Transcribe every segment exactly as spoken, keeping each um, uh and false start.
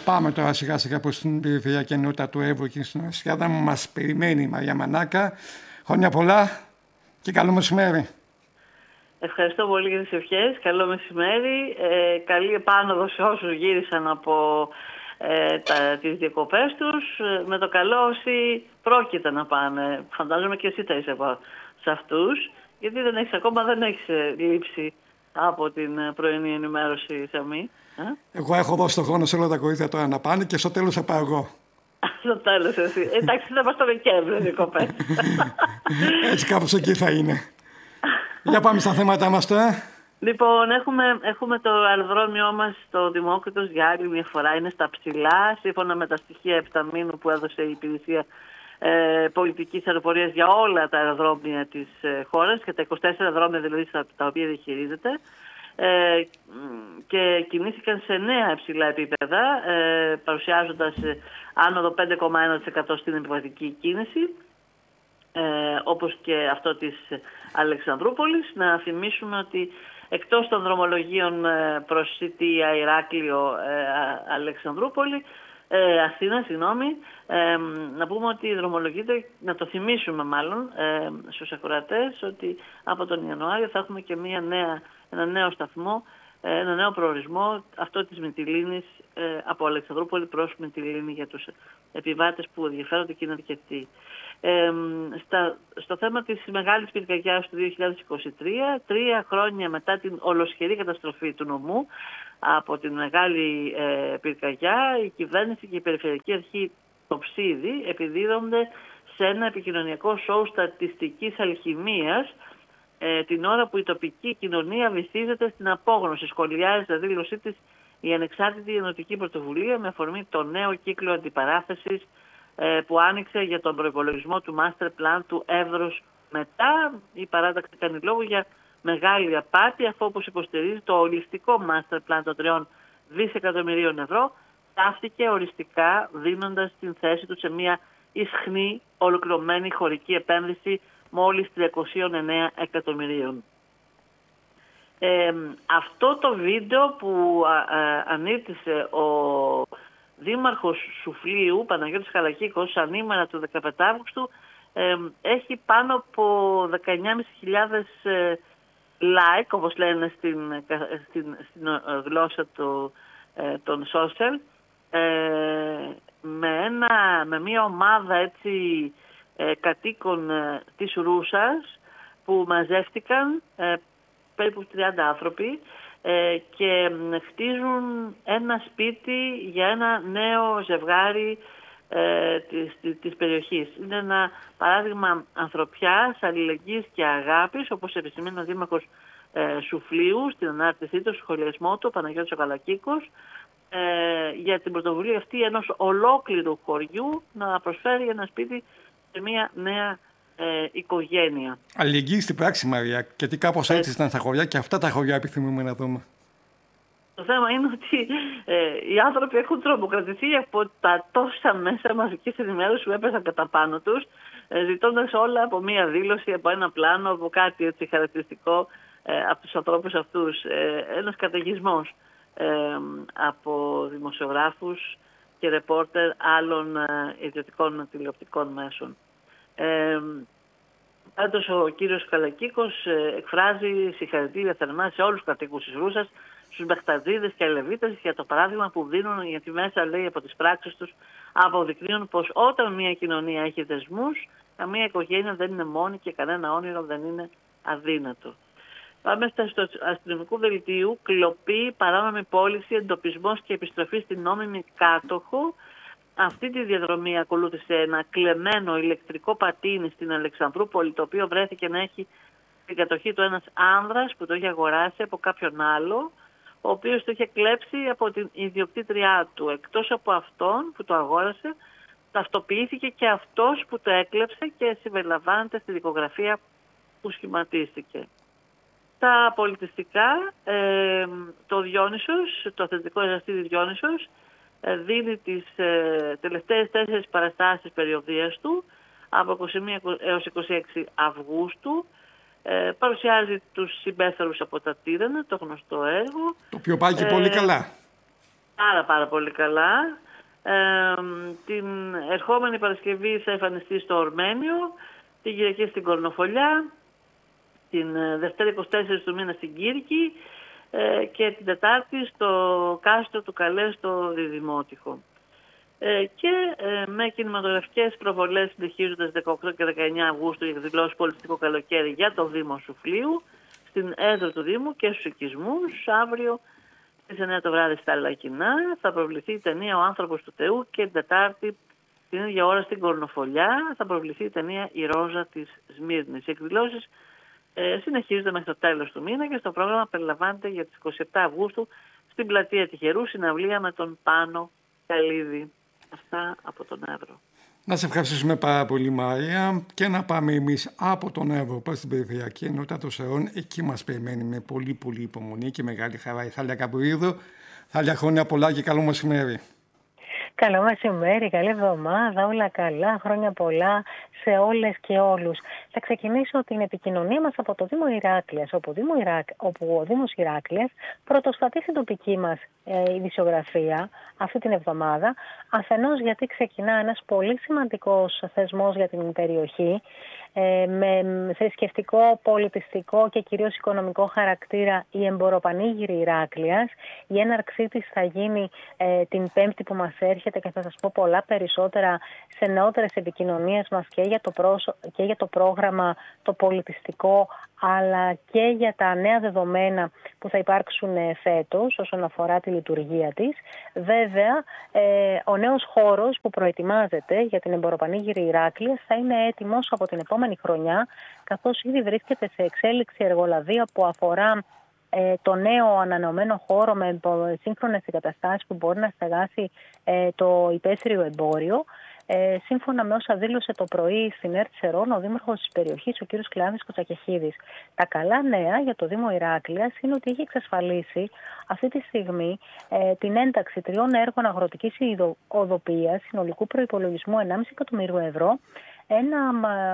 Πάμε τώρα σιγά σιγά προς την περιφερειακή ενότητα του Εύρου και στην Ορεσιάδα. Μας περιμένει η Μαρία Μανάκα. Χρόνια πολλά και καλό μεσημέρι. Ευχαριστώ πολύ για τις ευχές. Καλό μεσημέρι. Ε, καλή επάνωδο σε όσους γύρισαν από ε, τα, τις διακοπές τους. Με το καλό όσοι πρόκειται να πάνε. Φαντάζομαι και εσύ θα είσαι σε αυτούς. Γιατί δεν έχεις ακόμα, δεν έχεις λείψει από την πρωινή ενημέρωση, Σαμή. Εγώ έχω δώσει τον χρόνο σε όλα τα κορίτσια τώρα να πάνε και στο τέλος θα πάω εγώ. Στο τέλος εσύ. Εντάξει, θα πας το Δεκέμβριο διακοπές. Έτσι κάπως εκεί θα είναι. Για πάμε στα θέματα μας τώρα. Λοιπόν, έχουμε, έχουμε το αεροδρόμιό μας στο Δημόκριτος για άλλη μια φορά. Είναι στα ψηλά, σύμφωνα με τα στοιχεία επταμήνου που έδωσε η υπηρεσία ε, πολιτικής αεροπορίας για όλα τα αεροδρόμια της ε, χώρας και τα είκοσι τέσσερα αεροδρόμια δηλαδή στα, τα οποία διαχειρίζεται. Ε, και κινήθηκαν σε νέα υψηλά επίπεδα, ε, παρουσιάζοντας ε, άνοδο πέντε κόμμα ένα τοις εκατό στην επιβατική κίνηση, ε, όπως και αυτό της Αλεξανδρούπολης. Να θυμίσουμε ότι εκτός των δρομολογίων ε, προς Σιτία, Ηράκλειο, ε, Αλεξανδρούπολη, ε, Αθήνα, συγγνώμη, ε, να πούμε ότι δρομολογείται, να το θυμίσουμε μάλλον ε, στους ακροατές, ότι από τον Ιανουάριο θα έχουμε και μια νέα ένα νέο σταθμό, ένα νέο προορισμό, αυτό της Μυτιλήνης, από Αλεξανδρούπολη προς Μυτιλήνη για τους επιβάτες που ενδιαφέρονται και είναι αρκετοί. Ε, στα, στο θέμα της μεγάλης πυρκαγιάς του δύο χιλιάδες είκοσι τρία, τρία χρόνια μετά την ολοσχερή καταστροφή του νομού από την μεγάλη ε, πυρκαγιά, η κυβέρνηση και η Περιφερειακή Αρχή το Ψίδι επιδίδονται σε ένα επικοινωνιακό σοου στατιστικής αλχημίας, Ε, την ώρα που η τοπική κοινωνία βυθίζεται στην απόγνωση. Σχολιάζει στη δήλωσή της η Ανεξάρτητη Ενωτική Πρωτοβουλία με αφορμή το νέο κύκλο αντιπαράθεσης ε, που άνοιξε για τον προϋπολογισμό του Master Plan του Εύρους. Μετά η παράταξη κάνει λόγο για μεγάλη απάτη, αφού όπως υποστηρίζει το ολιστικό Master Plan των τριών δισεκατομμυρίων ευρώ ταύτηκε οριστικά, δίνοντας την θέση του σε μια ισχνή ολοκληρωμένη χωρική επένδυση μόλις τριακόσια εννέα εκατομμυρίων. Ε, αυτό το βίντεο που α, α, ανήρτησε ο δήμαρχος Σουφλίου, Παναγιώτης Χαλακίκος, ανήμερα του δεκαπέντε Αυγούστου, ε, έχει πάνω από δεκαεννιά χιλιάδες πεντακόσια ε, like, όπως λένε στην, στην, στην γλώσσα του, ε, των social, ε, με, ένα, με μια ομάδα έτσι Ε, κατοίκων ε, της Ρούσας που μαζεύτηκαν, ε, περίπου τριάντα άνθρωποι, ε, και ε, χτίζουν ένα σπίτι για ένα νέο ζευγάρι ε, της, της, της περιοχής. Είναι ένα παράδειγμα ανθρωπιάς, αλληλεγγύης και αγάπης, όπως επισημαίνει ο Δήμαρχος ε, Σουφλίου στην ανάρτησή του, στο σχολιασμό του, ο Παναγιώτης Καλακίκος, ε, για την πρωτοβουλία αυτή ενός ολόκληρου χωριού να προσφέρει ένα σπίτι σε μια νέα ε, οικογένεια. Αλληλεγγύη στην πράξη, Μαρία, γιατί κάπως έτσι ήταν στα χωριά και αυτά τα χωριά επιθυμούμε να δούμε. Το θέμα είναι ότι ε, οι άνθρωποι έχουν τρομοκρατηθεί από τα τόσα μέσα μαζικής ενημέρωσης που έπεσαν κατά πάνω τους, ε, ζητώντας όλα από μία δήλωση, από ένα πλάνο, από κάτι έτσι χαρακτηριστικό ε, από τους ανθρώπους αυτούς. Ε, ένας καταιγισμός ε, από δημοσιογράφους και ρεπόρτερ άλλων ε, ιδιωτικών τηλεοπτικών μέσων. Ε, πάντως ο κύριος Καλακίκος ε, εκφράζει συγχαρητήρια θερμά σε όλους τους κατοίκους της Ρούσας, στους Μπεχταρδίδες και Αλεβίτες για το παράδειγμα που δίνουν, γιατί μέσα λέει από τις πράξεις τους αποδεικνύουν πως όταν μια κοινωνία έχει δεσμούς, καμία οικογένεια δεν είναι μόνη και κανένα όνειρο δεν είναι αδύνατο. Πάμε στο αστυνομικού δελτίου, κλοπή, παράνομη πώληση, εντοπισμός και επιστροφή στην νόμιμη κάτοχο. Αυτή τη διαδρομή ακολούθησε ένα κλεμμένο ηλεκτρικό πατίνι στην Αλεξανδρούπολη, το οποίο βρέθηκε να έχει την κατοχή του ένας άνδρας που το είχε αγοράσει από κάποιον άλλο, ο οποίος το είχε κλέψει από την ιδιοκτήτριά του. Εκτός από αυτόν που το αγόρασε, ταυτοποιήθηκε και αυτός που το έκλεψε και συμπεριλαμβάνεται στη δικογραφία που σχηματίστηκε. Τα πολιτιστικά, ε, το Διόνυσος, το αθλητικό εργαστήρι Διόνυσος, ε, δίνει τις ε, τελευταίες τέσσερις παραστάσεις περιοδίας του, από είκοσι μία έως είκοσι έξι Αυγούστου. Ε, παρουσιάζει τους συμπέθερους από τα Τύρανα, το γνωστό έργο. Το οποίο πάει και ε, πολύ καλά. Πάρα πάρα πολύ καλά. Ε, την ερχόμενη Παρασκευή θα εμφανιστεί στο Ορμένιο, την Κυριακή στην Κορνοφολιά, την Δευτέρα είκοσι τέσσερις του μήνα στην Κύρκη ε, και την Τετάρτη στο κάστρο του Καλέ στο Διδημότυχο. Ε, και ε, με κινηματογραφικές προβολές συνεχίζοντας δεκαοκτώ και δεκαεννιά Αυγούστου για εκδηλώσεις πολιτιστικό καλοκαίρι για το Δήμο Σουφλίου, στην έδρα του Δήμου και στους οικισμούς. Αύριο στις εννιά το βράδυ στα Λακινά θα προβληθεί η ταινία «Ο άνθρωπος του Θεού» και την Τετάρτη την ίδια ώρα στην Κορνοφολιά θα προβληθεί η ταινία «Η Ρόζα της Σμύρνης». Οι εκδηλώσεις ε, συνεχίζονται μέχρι το τέλος του μήνα και στο πρόγραμμα περιλαμβάνεται για τις είκοσι επτά Αυγούστου στην πλατεία Τυχερού συναυλία με τον Πάνο Καλίδη. Αυτά από τον Εύρο. Να σε ευχαριστήσουμε πάρα πολύ, Μαρία, και να πάμε εμείς από τον Εύρο προς την περιφερειακή ενότητα των Σερών. Εκεί μας περιμένει με πολύ πολύ υπομονή και μεγάλη χαρά η Θάλια Καμπουρίδου. Θάλια, χρόνια πολλά και καλό μεσημέρι. Καλό μεσημέρι, καλή εβδομάδα, όλα καλά, χρόνια πολλά σε όλες και όλους. Θα ξεκινήσω την επικοινωνία μας από το Δήμο Ηράκλειας, όπου, Δήμο Ιράκ, όπου ο Δήμος Ηράκλειας πρωτοστατεί στην τοπική μας ε, ειδησιογραφία αυτή την εβδομάδα, αφενός γιατί ξεκινά ένας πολύ σημαντικός θεσμός για την περιοχή, ε, με θρησκευτικό, πολιτιστικό και κυρίως οικονομικό χαρακτήρα η Εμποροπανήγυρη Ηράκλειας. Η έναρξή της θα γίνει ε, την Πέμπτη που μας έρχεται και θα σας πω πολλά περισσότερα σε νεότερες επικοινωνίες μας και για το, πρόσω... και για το πρόγραμμα το πολιτιστικό, αλλά και για τα νέα δεδομένα που θα υπάρξουν φέτος όσον αφορά τη λειτουργία της. Βέβαια, ε, ο νέος χώρος που προετοιμάζεται για την Εμποροπανήγυρη Ηράκλειας θα είναι έτοιμος από την επόμενη χρονιά, καθώς ήδη βρίσκεται σε εξέλιξη εργολαβία που αφορά ε, το νέο ανανεωμένο χώρο με σύγχρονες εγκαταστάσεις που μπορεί να στεγάσει ε, το υπαίθριο εμπόριο. Ε, σύμφωνα με όσα δήλωσε το πρωί στην ΕΡΤ Σερών ο δήμαρχος της περιοχής, ο κ. Κλάδης Κοτσακεχίδης. Τα καλά νέα για το Δήμο Ηράκλειας είναι ότι έχει εξασφαλίσει αυτή τη στιγμή ε, την ένταξη τριών έργων αγροτικής οδοποιίας συνολικού προϋπολογισμού ενάμιση εκατομμυρίου ευρώ. Ένα,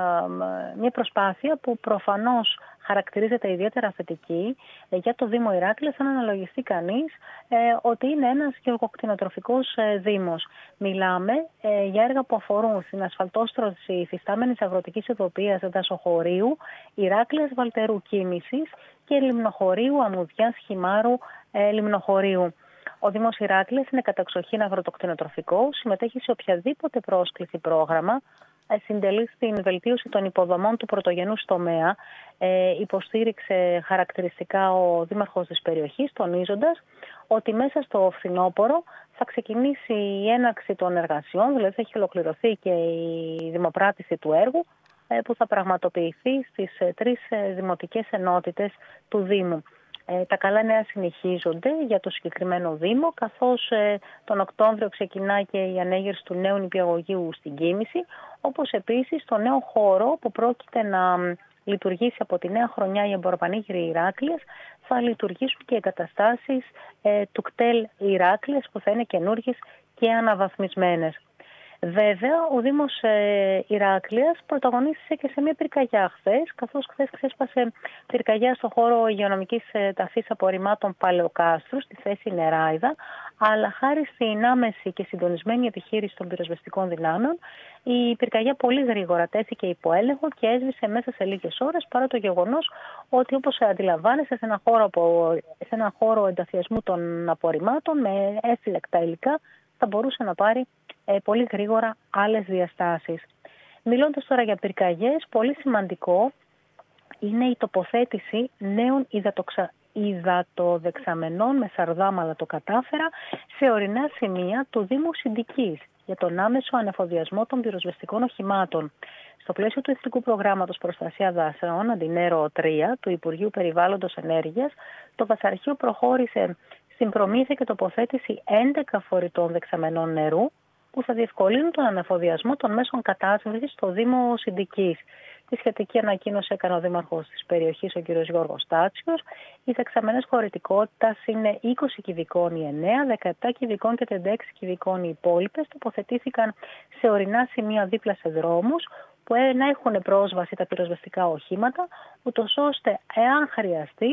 μια προσπάθεια που προφανώς χαρακτηρίζεται ιδιαίτερα θετική για το Δήμο Ηράκλειας, αν αναλογιστεί κανείς ε, ότι είναι ένας γεωργοκτηνοτροφικός ε, δήμος. Μιλάμε ε, για έργα που αφορούν στην ασφαλτόστρωση υφιστάμενης αγροτικής οδοποιίας δασοχωρίου, Ηράκλειας Βαλτερού κίνησης και λιμνοχωρίου Αμμουδιάς Χιμάρου ε, λιμνοχωρίου. Ο Δήμος Ηράκλειας είναι καταξοχήν αγροτοκτηνοτροφικό, συμμετέχει σε οποιαδήποτε πρόσκληση πρόγραμμα, συντελεί στην βελτίωση των υποδομών του πρωτογενούς τομέα. Ε, υποστήριξε χαρακτηριστικά ο δήμαρχος της περιοχής, τονίζοντας ότι μέσα στο φθινόπωρο θα ξεκινήσει η έναρξη των εργασιών, δηλαδή θα έχει ολοκληρωθεί και η δημοπράτηση του έργου, ε, που θα πραγματοποιηθεί στις ε, τρεις ε, δημοτικές ενότητες του Δήμου. Ε, τα καλά νέα συνεχίζονται για το συγκεκριμένο Δήμο, καθώς ε, τον Οκτώβριο ξεκινά και η ανέγερση του νέου νηπιαγωγείου στην Κίνηση, όπως επίσης το νέο χώρο που πρόκειται να λειτουργήσει από τη νέα χρονιά η Εμποροπανήγυρη Ηράκλειας, θα λειτουργήσουν και εγκαταστάσεις ε, του κτέλ Ηράκλειας που θα είναι καινούργιες και αναβαθμισμένες. Βέβαια, ο Δήμος ε, Ηράκλειας πρωταγωνίστησε και σε μια πυρκαγιά χθες, καθώς χθες ξέσπασε πυρκαγιά στο χώρο υγειονομικής ε, ταφής απορριμμάτων Παλαιοκάστρου, στη θέση Νεράιδα, αλλά χάρη στην άμεση και συντονισμένη επιχείρηση των πυροσβεστικών δυνάμεων, η πυρκαγιά πολύ γρήγορα τέθηκε υπό έλεγχο και έσβησε μέσα σε λίγες ώρες, παρά το γεγονός ότι, όπως αντιλαμβάνεστε, σε ένα χώρο, σε ένα χώρο ενταφιασμού των απορριμμάτων με έφυλακτα υλικά θα μπορούσε να πάρει ε, πολύ γρήγορα άλλες διαστάσεις. Μιλώντας τώρα για πυρκαγιές, πολύ σημαντικό είναι η τοποθέτηση νέων υδατοξα... υδατοδεξαμενών με σαρδάμαλα το κατάφερα σε ορεινά σημεία του Δήμου Συντικής για τον άμεσο ανεφοδιασμό των πυροσβεστικών οχημάτων. Στο πλαίσιο του Εθνικού Προγράμματος Προστασία Δάσεων, Αντινέρο τρία, του Υπουργείου Περιβάλλοντος Ενέργειας, το Βασαρχείο προχώρησε στην προμήθεια και τοποθέτηση έντεκα φορητών δεξαμενών νερού που θα διευκολύνουν τον ανεφοδιασμό των μέσων κατάσβεσης στο Δήμο Συντικής. Τη σχετική ανακοίνωση έκανε ο Δήμαρχος της περιοχής, ο κ. Γιώργος Τάτσιος. Οι δεξαμενές χωρητικότητας είναι είκοσι κυβικών οι εννέα, δεκαεπτά κυβικών και τριάντα έξι κυβικών οι υπόλοιπες. Τοποθετήθηκαν σε ορεινά σημεία δίπλα σε δρόμους που να έχουν πρόσβαση τα πυροσβεστικά οχήματα, ούτως ώστε, εάν χρειαστεί,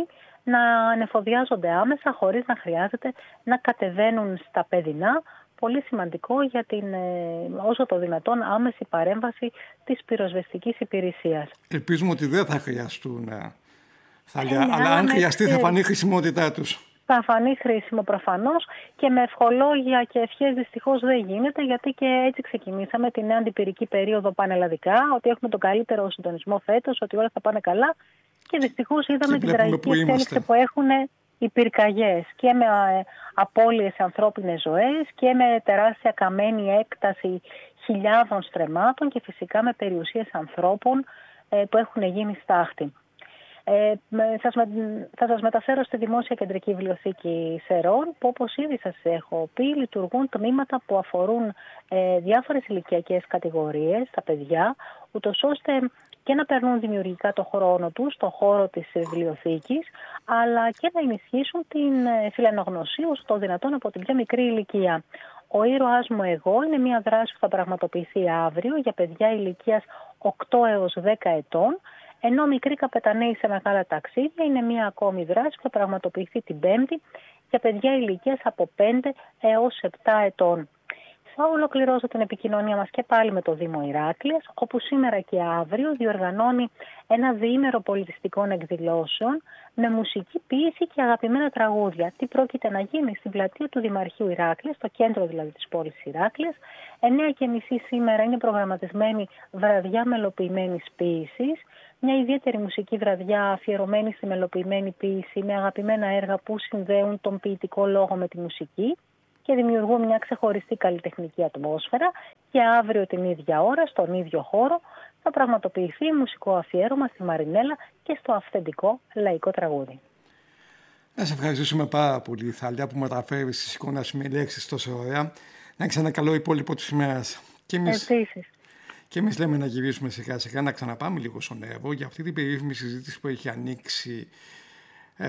να ανεφοδιάζονται άμεσα χωρίς να χρειάζεται να κατεβαίνουν στα παιδινά. Πολύ σημαντικό για την όσο το δυνατόν άμεση παρέμβαση της πυροσβεστικής υπηρεσίας. Ελπίζουμε ότι δεν θα χρειαστούν, θα ε, αλλά, αλλά αν χρειαστεί θα φανεί η χρησιμότητά τους. Θα φανεί χρήσιμο προφανώς και με ευχολόγια και ευχές δυστυχώς δεν γίνεται, γιατί και έτσι ξεκινήσαμε την νέα αντιπυρική περίοδο πανελλαδικά, ότι έχουμε τον καλύτερο συντονισμό φέτος, ότι όλα θα πάνε καλά και δυστυχώς είδαμε την τραγική εξέλιξη που έχουν οι πυρκαγιές και με απώλειες ανθρώπινες ζωές και με τεράστια καμένη έκταση χιλιάδων στρεμμάτων και φυσικά με περιουσίες ανθρώπων που έχουν γίνει στάχτη. Ε, σας, θα σας μεταφέρω στη Δημόσια Κεντρική Βιβλιοθήκη Σερών, που όπως ήδη σας έχω πει λειτουργούν τμήματα που αφορούν ε, διάφορες ηλικιακές κατηγορίες, τα παιδιά, ούτως ώστε και να περνούν δημιουργικά το χρόνο τους, το χώρο της βιβλιοθήκης, αλλά και να ενισχύσουν την φιλανογνωσία όσο το δυνατόν από την πιο μικρή ηλικία. Ο ήρωάς μου εγώ είναι μια δράση που θα πραγματοποιηθεί αύριο για παιδιά ηλικίας οκτώ έως δέκα ετών, ενώ μικροί καπεταναίοι σε μεγάλα ταξίδια είναι μια ακόμη δράση που θα πραγματοποιηθεί την Πέμπτη για παιδιά ηλικίας από πέντε έως επτά ετών. Θα ολοκληρώσω την επικοινωνία μας και πάλι με το Δήμο Ηράκλειας, όπου σήμερα και αύριο διοργανώνει ένα διήμερο πολιτιστικών εκδηλώσεων με μουσική, ποίηση και αγαπημένα τραγούδια. Τι πρόκειται να γίνει στην πλατεία του Δημαρχείου Ηράκλειας, στο κέντρο δηλαδή της πόλης Ηράκλειας. εννιά και μισή σήμερα είναι προγραμματισμένη βραδιά μελοποιημένης ποίησης. Μια ιδιαίτερη μουσική βραδιά αφιερωμένη στη μελοποιημένη ποίηση με αγαπημένα έργα που συνδέουν τον ποιητικό λόγο με τη μουσική και δημιουργούν μια ξεχωριστή καλλιτεχνική ατμόσφαιρα. Και αύριο την ίδια ώρα, στον ίδιο χώρο, θα πραγματοποιηθεί μουσικό αφιέρωμα στη Μαρινέλα και στο αυθεντικό λαϊκό τραγούδι. Να σε ευχαριστήσουμε πάρα πολύ, Θάλια, που μεταφέρεις στις εικόνες με λέξεις τόσο ωραία. Να έχεις ένα καλό υπόλοιπο της ημέρας. Και εμείς, και εμείς λέμε να γυρίσουμε σιγά σιγά, να ξαναπάμε λίγο στον Εύρο για αυτή την περίφημη συζήτηση που έχει ανοίξει Ε,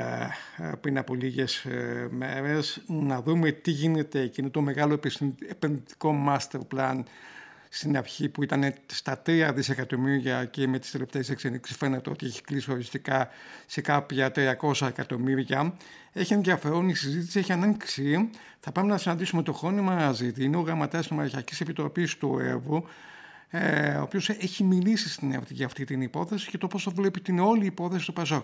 πριν από λίγες ε, μέρες, να δούμε τι γίνεται εκείνο το μεγάλο επενδυτικό master plan στην αρχή που ήταν στα τρία δισεκατομμύρια και με τις τελευταίες εξελίξεις φαίνεται ότι έχει κλείσει οριστικά σε κάποια τριακόσια εκατομμύρια. Έχει ενδιαφέρον, η συζήτηση έχει ανοίξει. Θα πάμε να συναντήσουμε το χρόνο μαζί. Είναι ο γραμματέας της Νομαρχιακής Επιτροπής του Εύρου, ε, ο οποίος έχει μιλήσει στην ΕΡΤ για αυτή την υπόθεση και το πώς το βλέπει την όλη υπόθεση του Πασόκ.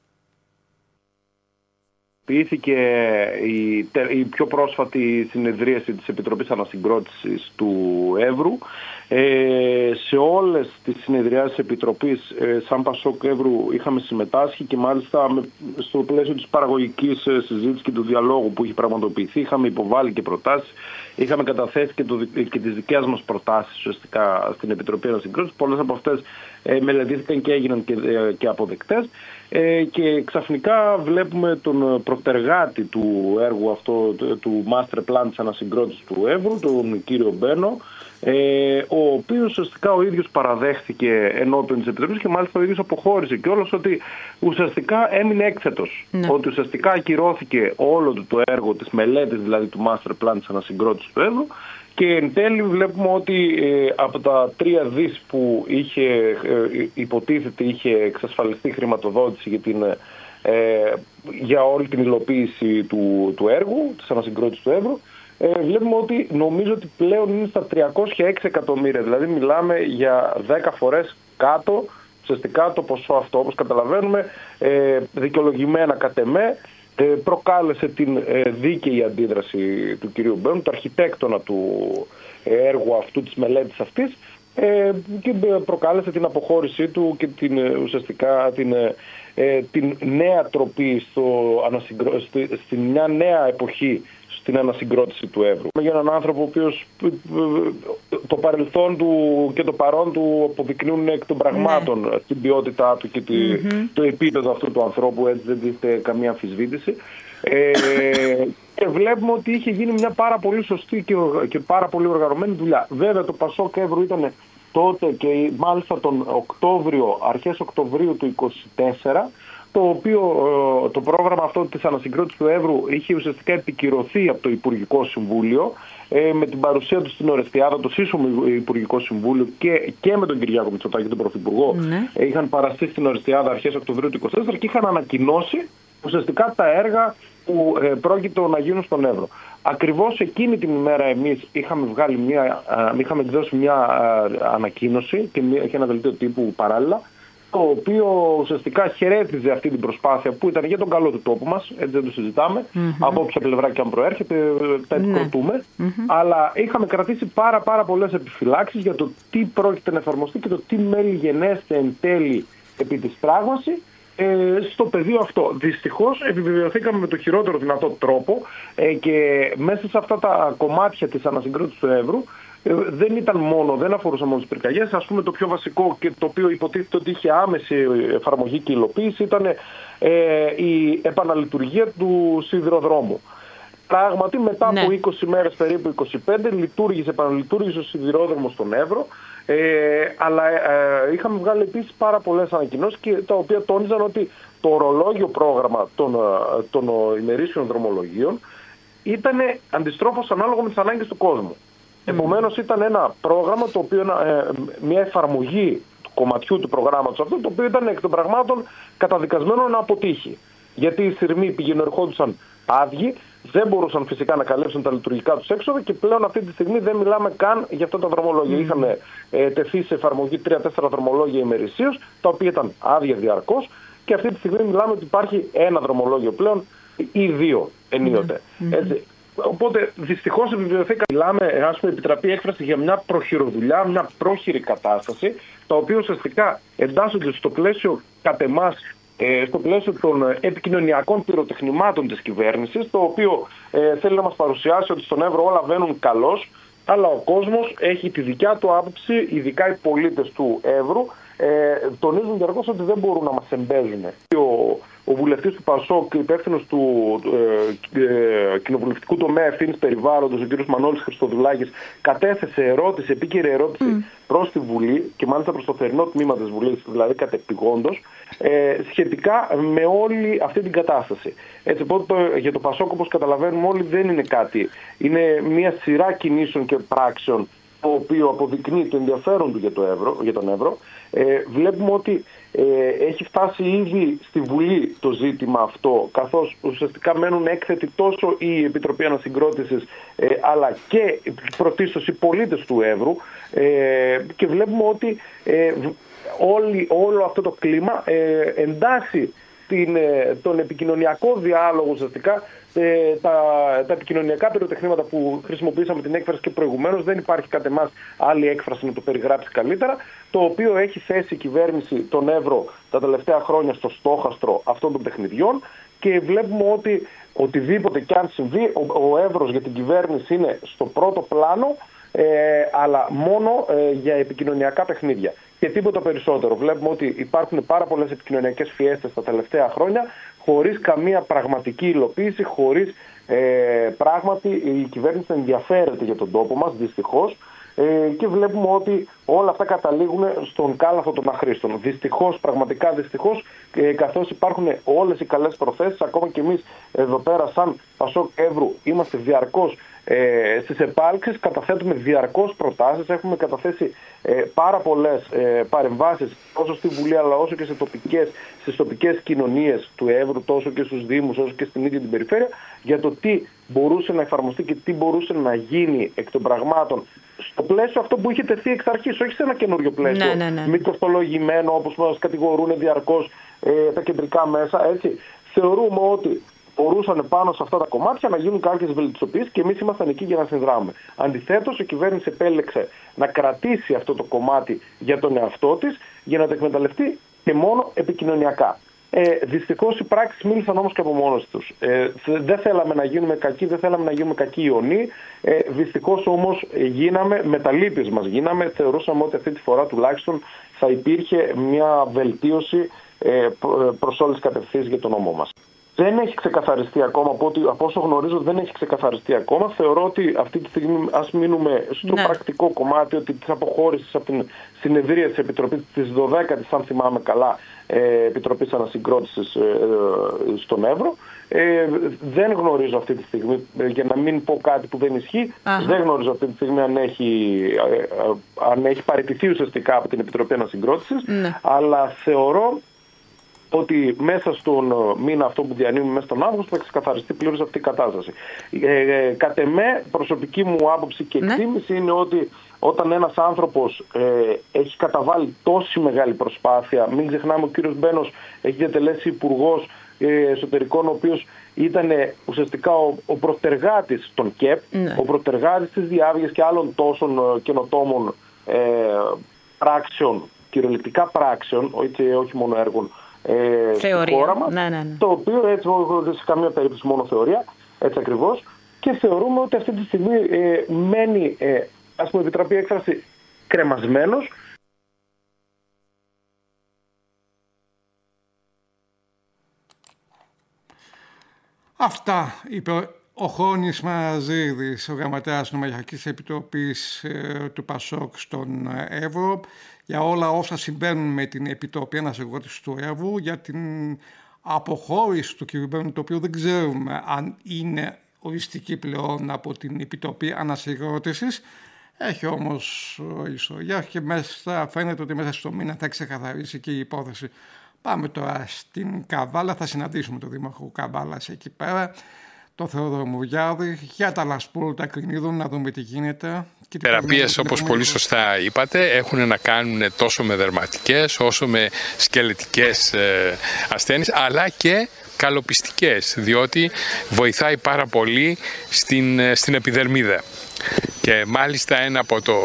Ποιήθηκε η, η πιο πρόσφατη συνεδρίαση της Επιτροπής Ανασυγκρότησης του Εύρου. Ε, σε όλες τις συνεδριάσεις της Επιτροπής, ε, σαν Πασόκ Εύρου, είχαμε συμμετάσχει και μάλιστα με, στο πλαίσιο της παραγωγικής συζήτησης και του διαλόγου που είχε πραγματοποιηθεί, είχαμε υποβάλει και προτάσεις. Είχαμε καταθέσει και, το, και τις δικές μας προτάσεις ουσιαστικά στην Επιτροπή Ανασυγκρότησης. Πολλές από αυτές ε, μελετήθηκαν και έγιναν και, ε, και αποδεκτές. Ε, και ξαφνικά βλέπουμε τον προτεργάτη του έργου αυτό, του Master Plan της Ανασυγκρότησης του Εύρου, τον κύριο Μπένο, ε, ο οποίος ουσιαστικά ο ίδιος παραδέχθηκε ενώπιον της Επιτροπής και μάλιστα ο ίδιος αποχώρησε κιόλας ότι ουσιαστικά έμεινε έκθετος. Ναι. Ότι ουσιαστικά ακυρώθηκε όλο το έργο της μελέτης, δηλαδή του Master Plan της Ανασυγκρότησης του Εύρου. Και εν τέλει βλέπουμε ότι ε, από τα τρία δις που είχε, ε, υποτίθεται είχε εξασφαλιστεί χρηματοδότηση για, την, ε, για όλη την υλοποίηση του, του έργου, της ανασυγκρότησης του Εύρου, ε, βλέπουμε ότι νομίζω ότι πλέον είναι στα τριακόσια έξι εκατομμύρια. Δηλαδή μιλάμε για δέκα φορές κάτω, ουσιαστικά το ποσό αυτό, όπως καταλαβαίνουμε, ε, δικαιολογημένα κατ' εμέ, προκάλεσε την δίκαιη αντίδραση του κυρίου Μπένου, του αρχιτέκτονα του έργου αυτού, της μελέτης αυτής, και προκάλεσε την αποχώρησή του και την, ουσιαστικά την, την νέα τροπή στο ανασυγκρό... στην μια νέα εποχή στην ανασυγκρότηση του Εύρου. Για έναν άνθρωπο ο οποίος το παρελθόν του και το παρόν του αποδεικνύουν εκ των πραγμάτων, ναι, την ποιότητά του και mm-hmm. το επίπεδο αυτού του ανθρώπου, έτσι δεν δείχνει καμία αμφισβήτηση. Ε, και βλέπουμε ότι είχε γίνει μια πάρα πολύ σωστή και, και πάρα πολύ οργανωμένη δουλειά. Βέβαια το Πασόκ Εύρου ήταν τότε και μάλιστα τον Οκτώβριο, αρχές Οκτωβρίου του είκοσι τέσσερα, το οποίο το πρόγραμμα αυτό της ανασυγκρότησης του Εύρου είχε ουσιαστικά επικυρωθεί από το Υπουργικό Συμβούλιο, με την παρουσία του στην Ορεστιάδα, το σύσσωμο Υπουργικό Συμβούλιο και, και με τον Κυριάκο Μητσοτάκη, τον Πρωθυπουργό, ναι. είχαν παραστεί στην Ορεστιάδα αρχές Οκτωβρίου του είκοσι τέσσερα και είχαν ανακοινώσει ουσιαστικά τα έργα που ε, πρόκειτο να γίνουν στον Εύρο. Ακριβώς εκείνη την ημέρα εμείς είχαμε, βγάλει μια, ε, είχαμε εκδώσει μια ε, ανακοίνωση και, μια, και ένα δελτίο τύπου παράλληλα, το οποίο ουσιαστικά χαιρέτιζε αυτή την προσπάθεια που ήταν για τον καλό του τόπου μας, έτσι δεν το συζητάμε, mm-hmm. από όποια πλευρά και αν προέρχεται, τα επικροτούμε, mm-hmm. αλλά είχαμε κρατήσει πάρα πάρα πολλές επιφυλάξεις για το τι πρόκειται να εφαρμοστεί και το τι μέλη γενέστε εν τέλει επί της πράγμαση ε, στο πεδίο αυτό. Δυστυχώς επιβεβαιωθήκαμε με το χειρότερο δυνατό τρόπο ε, και μέσα σε αυτά τα κομμάτια της ανασυγκρότησης του Εύρου δεν ήταν μόνο, δεν αφορούσαν μόνο τις πυρκαγιές. Ας πούμε το πιο βασικό και το οποίο υποτίθεται ότι είχε άμεση εφαρμογή και υλοποίηση ήταν ε, η επαναλειτουργία του σιδηροδρόμου. Πράγματι μετά ναι. από είκοσι μέρες, περίπου είκοσι πέντε, λειτουργήσε, επαναλειτουργήσε ο σιδηρόδρομος στον Εύρο, ε, αλλά ε, είχαμε βγάλει επίσης πάρα πολλές ανακοινώσεις και τα οποία τόνιζαν ότι το ορολόγιο πρόγραμμα των, των ημερήσιων δρομολογίων ήταν αντιστρόφως ανάλογο με τις ανάγκες του κόσμου. Επομένως ήταν ένα πρόγραμμα, το οποίο, ε, μια εφαρμογή του κομματιού του προγράμματος αυτού, το οποίο ήταν εκ των πραγμάτων καταδικασμένο να αποτύχει. Γιατί οι σειρμοί πηγαίνουν ερχόντουσαν άδειοι, δεν μπορούσαν φυσικά να καλύψουν τα λειτουργικά τους έξοδα και πλέον αυτή τη στιγμή δεν μιλάμε καν για αυτά τα δρομολόγια. Mm. Είχαν ε, τεθεί σε εφαρμογή τρία τέσσερα δρομολόγια ημερησίως, τα οποία ήταν άδεια διαρκώς και αυτή τη στιγμή μιλάμε ότι υπάρχει ένα δρομολόγιο πλέον ή δύο ενίοτε. Mm. Έτσι. Οπότε δυστυχώς επιβεβαιωθήκα. Μιλάμε, ας πούμε, επιτραπεί έκφραση για μια προχειροδουλειά, μια πρόχειρη κατάσταση, τα οποία ουσιαστικά εντάσσονται στο πλαίσιο κατ' εμάς, ε, στο πλαίσιο των επικοινωνιακών πυροτεχνημάτων της κυβέρνησης, το οποίο ε, θέλει να μας παρουσιάσει ότι στον Εύρο όλα βαίνουν καλώς, αλλά ο κόσμος έχει τη δικιά του άποψη, ειδικά οι πολίτες του Εύρου, ε, τονίζουν διαρκώς ότι δεν μπορούν να μας εμπέζουν. Ο, ο βουλευτής του ΠΑΣΟΚ, υπεύθυνος του ε, ε, κοινοβουλευτικού τομέα ευθύνης περιβάλλοντος, ο κ. Μανώλης Χριστοδουλάκης, κατέθεσε ερώτηση, επίκαιρη ερώτηση mm. προς τη Βουλή και μάλιστα προς το θερινό τμήμα της Βουλής, δηλαδή κατεπηγόντως, ε, σχετικά με όλη αυτή την κατάσταση. Έτσι, οπότε, για το ΠΑΣΟΚ, όπως καταλαβαίνουμε όλοι, δεν είναι κάτι. Είναι μια σειρά κινήσεων και πράξεων, το οποίο αποδεικνύει το ενδιαφέρον του για, το Εύρο, για τον Εύρο. Ε, βλέπουμε ότι ε, έχει φτάσει ήδη στη Βουλή το ζήτημα αυτό, καθώς ουσιαστικά μένουν έκθετοι τόσο η Επιτροπή Ανασυγκρότησης ε, αλλά και πρωτίστως οι πολίτες του Εύρου ε, και βλέπουμε ότι ε, όλη, όλο αυτό το κλίμα ε, εντάσσει την, ε, τον επικοινωνιακό διάλογο ουσιαστικά. Ε, τα, τα επικοινωνιακά πυροτεχνήματα που χρησιμοποιήσαμε την έκφραση και προηγουμένως, δεν υπάρχει κατ' εμάς άλλη έκφραση να το περιγράψει καλύτερα, το οποίο έχει θέσει η κυβέρνηση τον Εύρο τα τελευταία χρόνια στο στόχαστρο αυτών των παιχνιδιών και βλέπουμε ότι οτιδήποτε κι αν συμβεί, ο, ο Εύρος για την κυβέρνηση είναι στο πρώτο πλάνο, ε, αλλά μόνο ε, για επικοινωνιακά παιχνίδια. Και τίποτα περισσότερο. Βλέπουμε ότι υπάρχουν πάρα πολλές επικοινωνιακές φιέστες τα τελευταία χρόνια, χωρίς καμία πραγματική υλοποίηση, χωρίς ε, πράγματι η κυβέρνηση ενδιαφέρεται για τον τόπο μας, δυστυχώς, ε, και βλέπουμε ότι όλα αυτά καταλήγουν στον κάλαθο των αχρήστων. Δυστυχώς, πραγματικά δυστυχώς, ε, καθώς υπάρχουν όλες οι καλές προθέσεις, ακόμα και εμείς εδώ πέρα σαν ΠΑΣΟΚ Εύρου είμαστε διαρκώς Ε, στις επάλξεις, καταθέτουμε διαρκώς προτάσεις, έχουμε καταθέσει ε, πάρα πολλές ε, παρεμβάσεις τόσο στη Βουλή αλλά όσο και σε τοπικές, στις τοπικές κοινωνίες του Εύρου, τόσο και στους Δήμους όσο και στην ίδια την περιφέρεια, για το τι μπορούσε να εφαρμοστεί και τι μπορούσε να γίνει εκ των πραγμάτων στο πλαίσιο αυτό που είχε τεθεί εξ αρχής, όχι σε ένα καινούριο πλαίσιο, ναι, ναι, ναι. μη κοστολογημένο όπως μας κατηγορούν διαρκώς ε, τα κεντρικά μέσα, έτσι. Θεωρούμε ότι μπορούσαν πάνω σε αυτά τα κομμάτια να γίνουν κάποιες βελτιστοποιήσεις και εμείς ήμασταν εκεί για να συνδράμουμε. Αντιθέτως, η κυβέρνηση επέλεξε να κρατήσει αυτό το κομμάτι για τον εαυτό της, για να το εκμεταλλευτεί και μόνο επικοινωνιακά. Ε, δυστυχώς οι πράξεις μίλησαν όμως και από μόνος τους. Ε, δεν θέλαμε να γίνουμε κακοί, δεν θέλαμε να γίνουμε κακοί ιονοί. Ε, δυστυχώς όμως γίναμε, με τα λύπης μας γίναμε, θεωρούσαμε ότι αυτή τη φορά τουλάχιστον θα υπήρχε μια βελτίωση ε, προς όλες τις κατευθύνσεις για τον νόμο μας. δεν έχει ξεκαθαριστεί ακόμα, από, ό,τι, από όσο γνωρίζω δεν έχει ξεκαθαριστεί ακόμα. Θεωρώ ότι αυτή τη στιγμή ας μείνουμε στο ναι. πρακτικό κομμάτι ότι της αποχώρησης από την συνεδρία της Επιτροπής της δωδέκατης, αν θυμάμαι καλά, ε, Επιτροπής Ανασυγκρότησης ε, ε, στον Εύρο. Ε, δεν γνωρίζω αυτή τη στιγμή, ε, για να μην πω κάτι που δεν ισχύει, Αχα. δεν γνωρίζω αυτή τη στιγμή αν έχει, ε, ε, αν έχει παραιτηθεί ουσιαστικά από την Επιτροπή Ανασυγκρότησης, ναι. αλλά θεωρώ ότι μέσα στον μήνα αυτό που διανύουμε, μέσα στον Αύγουστο, θα ξεκαθαριστεί πλήρως αυτή η κατάσταση. Ε, ε, κατ' εμέ, προσωπική μου άποψη και εκτίμηση ναι. είναι ότι όταν ένας άνθρωπος ε, έχει καταβάλει τόση μεγάλη προσπάθεια, μην ξεχνάμε ο κύριος Μπένος έχει διατελέσει υπουργός ε, εσωτερικών, ο οποίος ήταν ε, ουσιαστικά ο, ο προτεργάτης των ΚΕΠ, ναι. ο προτεργάτης της διάβγειας και άλλων τόσων ε, καινοτόμων ε, πράξεων, κυριολεκτικά πράξεων, όχι, όχι μόνο έργων, Ε, θεωρία. Χώρα μας, ναι, ναι, ναι. το οποίο έτσι σε καμία περίπτωση μόνο θεωρία, έτσι ακριβώς, και θεωρούμε ότι αυτή τη στιγμή ε, μένει, ε, ας πούμε, επιτραπεί έκφραση, κρεμασμένος. Αυτά είπε ο Χώνης Μαζίδης, ο γραμματέας Νομαρχιακής Επιτροπής ε, του ΠΑΣΟΚ στον Εύρο, για όλα όσα συμβαίνουν με την Επιτροπή Ανασυγκρότησης του Εύρου, για την αποχώρηση του κ. Μπένου, το οποίο δεν ξέρουμε αν είναι οριστική πλέον από την Επιτροπή Ανασυγκρότησης. Έχει όμως ιστορία και μέσα, φαίνεται ότι μέσα στο μήνα θα ξεκαθαρίσει και η υπόθεση. Πάμε τώρα στην Καβάλα, θα συναντήσουμε τον Δήμαρχο Καβάλας εκεί πέρα, το Θεόδωρο Μουριάδη, για τα λασπόλουτα Κρινίδων, να δούμε τι γίνεται. Οι θεραπείες, όπως πολύ σωστά είπατε, έχουν να κάνουν τόσο με δερματικές όσο με σκελετικές ε, ασθένειες, αλλά και καλοπιστικές, διότι βοηθάει πάρα πολύ στην, στην επιδερμίδα. Και μάλιστα ένα από το...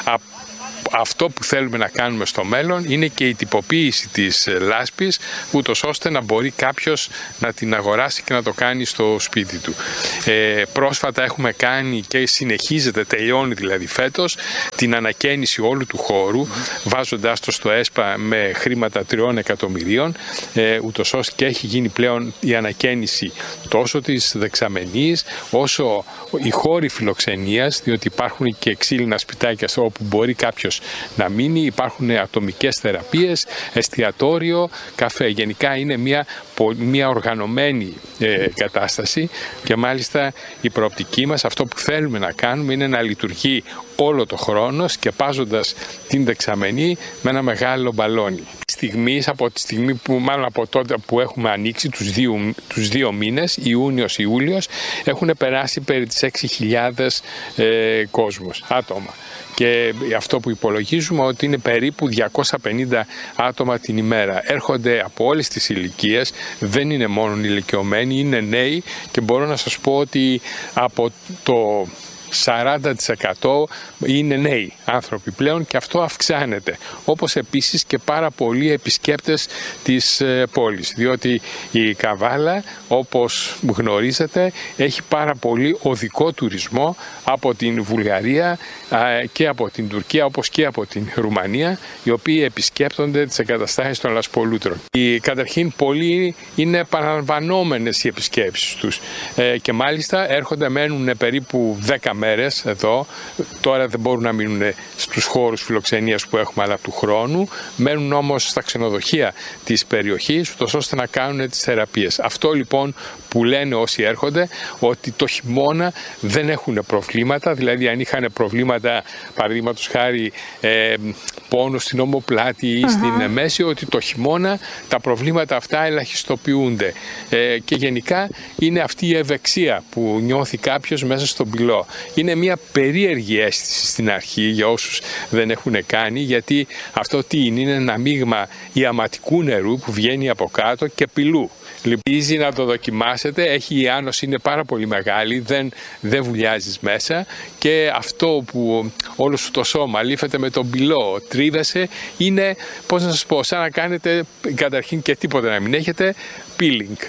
αυτό που θέλουμε να κάνουμε στο μέλλον είναι και η τυποποίηση της λάσπης, ούτως ώστε να μπορεί κάποιος να την αγοράσει και να το κάνει στο σπίτι του. Ε, πρόσφατα έχουμε κάνει και συνεχίζεται, τελειώνει δηλαδή φέτος, την ανακαίνιση όλου του χώρου, βάζοντάς το στο ΕΣΠΑ με χρήματα τριών εκατομμυρίων, ε, ούτως ώστε και έχει γίνει πλέον η ανακαίνιση τόσο της δεξαμενής, όσο οι χώροι φιλοξενίας, διότι υπάρχουν και ξύλινα σπιτάκια όπου μπορεί κάποιος να μείνει, υπάρχουν ατομικές θεραπείες, εστιατόριο, καφέ. Γενικά είναι μια, μια οργανωμένη ε, κατάσταση και μάλιστα η προοπτική μας, αυτό που θέλουμε να κάνουμε είναι να λειτουργεί όλο το χρόνο, σκεπάζοντας την δεξαμενή με ένα μεγάλο μπαλόνι. Στιγμής, από τη στιγμή που, μάλλον από τότε που έχουμε ανοίξει τους δύο, τους δύο μήνες, Ιούνιος, Ιούλιος, έχουν περάσει περί τις έξι χιλιάδες ε, κόσμος, άτομα. Και αυτό που υπολογίζουμε ότι είναι περίπου διακόσια πενήντα άτομα την ημέρα. Έρχονται από όλες τις ηλικίες, δεν είναι μόνο ηλικιωμένοι, είναι νέοι και μπορώ να σας πω ότι από το σαράντα τοις εκατό είναι νέοι άνθρωποι πλέον και αυτό αυξάνεται. Όπως επίσης και πάρα πολλοί επισκέπτες της πόλης, διότι η Καβάλα, όπως γνωρίζετε, έχει πάρα πολύ οδικό τουρισμό από την Βουλγαρία και από την Τουρκία, όπως και από την Ρουμανία, οι οποίοι επισκέπτονται τις εγκαταστάσεις των λασπολούτρων. Οι, καταρχήν πολλοί είναι επαναλαμβανόμενες οι επισκέψεις τους ε, και μάλιστα έρχονται, μένουν περίπου δέκα μέρες εδώ. Τώρα δεν μπορούν να μείνουν στους χώρους φιλοξενίας που έχουμε αλλά του χρόνου, μένουν όμως στα ξενοδοχεία της περιοχής, ούτως ώστε να κάνουν τις θεραπείες. Αυτό λοιπόν που λένε όσοι έρχονται, ότι το χειμώνα δεν έχουν προβλήματα, δηλαδή αν είχαν προβλήματα, παραδείγματος χάρη ε, πόνο στην ομοπλάτη ή uh-huh. στην μέση, ότι το χειμώνα τα προβλήματα αυτά ελαχιστοποιούνται. Ε, και γενικά είναι αυτή η ευεξία που νιώθει κάποιος μέσα στον πυλό. Είναι μια περίεργη αίσθηση στην αρχή για όσους δεν έχουν κάνει, γιατί αυτό τι είναι, είναι ένα μείγμα ιαματικού νερού που βγαίνει από κάτω και πυλού. Λυπίζει να το δοκιμάσετε, έχει η άνοση, είναι πάρα πολύ μεγάλη, δεν, δεν βουλιάζεις μέσα και αυτό που όλο σου το σώμα λύφεται με τον πυλό, τρίβεσαι, είναι, πώς να σας πω, σαν να κάνετε καταρχήν και τίποτα να μην έχετε, peeling.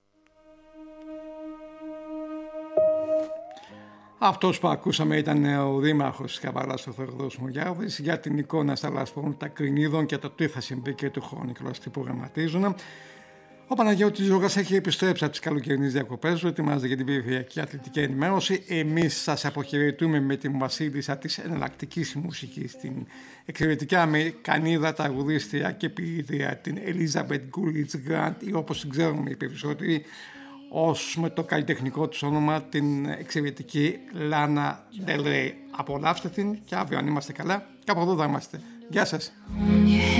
Αυτός που ακούσαμε ήταν ο Δήμαρχος της Καβάλας, ο Θεόδωρος Μουριάδης, για την εικόνα στα λασπόλουτα Κρινίδων και το τι θα συμβεί και του χρόνου και όλα που προγραμματίζουν. Ο Παναγιώτης Ζούγας έχει επιστρέψει από τις καλοκαιρινές διακοπές του, ετοιμάζεται για την περιφερειακή αθλητική ενημέρωση. Εμείς σας αποχαιρετούμε με την βασίλισσα της εναλλακτικής μουσικής, την εξαιρετικά Αμερικανίδα τραγουδίστρια και ποιήτρια, την Elizabeth Coolidge Grant, ή όπως την ξέρουμε οι περισσότεροι, ως με το καλλιτεχνικό του όνομα την εξαιρετική Lana Del Rey. Απολαύστε την και αύριο, αν είμαστε καλά, κάπου εδώ θα είμαστε. Γεια σας.